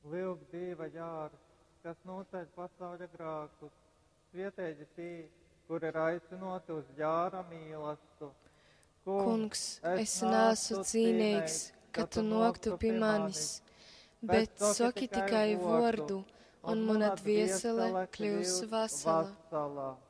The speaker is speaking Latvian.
Lūk, Dieva jārs, kas nocēļ pasauļa grākus, svietēji tī, kur ir aicinoti uz jāra mīlestību. Kungs, es neesmu cīnīgs, ka tu noktu pie manis, bet saki tikai vārdu, un mana dviesele kļūs vesela.